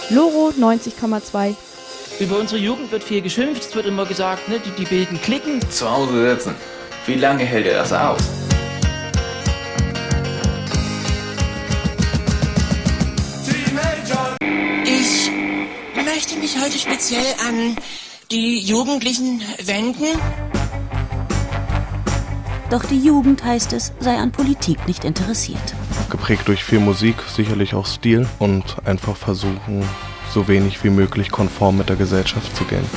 Loro 90,2. Über unsere Jugend wird viel geschimpft, es wird immer gesagt, ne, die bilden Cliquen. Zu Hause sitzen. Wie lange hält er das aus? Ich möchte mich heute speziell an die Jugendlichen wenden. Doch die Jugend, heißt es, sei an Politik nicht interessiert. Geprägt durch viel Musik, sicherlich auch Stil und einfach versuchen, so wenig wie möglich konform mit der Gesellschaft zu gehen.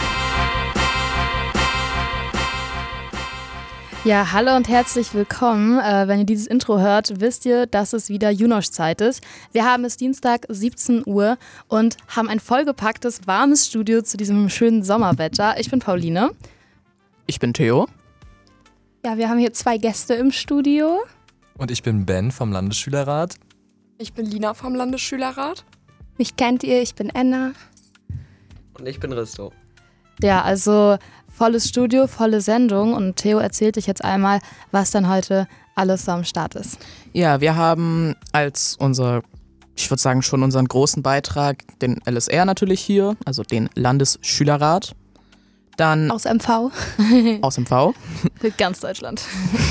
Ja, hallo und herzlich willkommen. Wenn ihr dieses Intro hört, wisst ihr, dass es wieder Junosch-Zeit ist. Wir haben es Dienstag 17 Uhr und haben ein vollgepacktes, warmes Studio zu diesem schönen Sommerwetter. Ich bin Pauline. Ich bin Theo. Ja, wir haben hier 2 Gäste im Studio. Und ich bin Ben vom Landesschülerrat. Ich bin Lina vom Landesschülerrat. Mich kennt ihr, ich bin Enna. Und ich bin Risto. Ja, also volles Studio, volle Sendung und Theo erzählt dich jetzt einmal, was dann heute alles so am Start ist. Ja, wir haben als ich würde sagen schon unseren großen Beitrag den LSR natürlich hier, also den Landesschülerrat. Dann aus MV. Aus MV. Ganz Deutschland.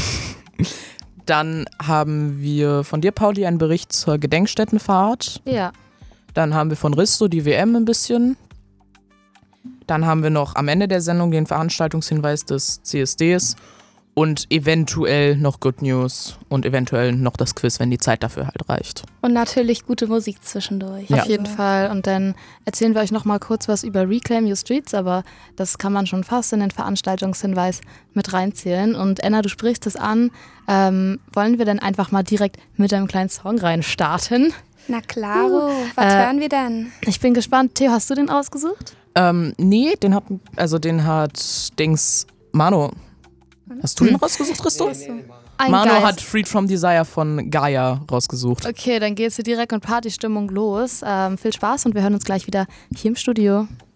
Dann haben wir von dir, Pauli, einen Bericht zur Gedenkstättenfahrt. Ja. Dann haben wir von Risto die WM ein bisschen. Dann haben wir noch am Ende der Sendung den Veranstaltungshinweis des CSDs und eventuell noch Good News und eventuell noch das Quiz, wenn die Zeit dafür halt reicht. Und natürlich gute Musik zwischendurch. Ja. Auf jeden Fall. Und dann erzählen wir euch noch mal kurz was über Reclaim Your Streets, aber das kann man schon fast in den Veranstaltungshinweis mit reinzählen. Und Enna, du sprichst es an. Wollen wir dann einfach mal direkt mit einem kleinen Song reinstarten? Na klaro, was hören wir denn? Ich bin gespannt. Theo, hast du den ausgesucht? Nee, den hat Dings Mano. Hast du den rausgesucht, Risto? Nee. Mano hat Freed from Desire von Gaia rausgesucht. Okay, dann geht's hier direkt mit Partystimmung los. Viel Spaß und wir hören uns gleich wieder hier im Studio.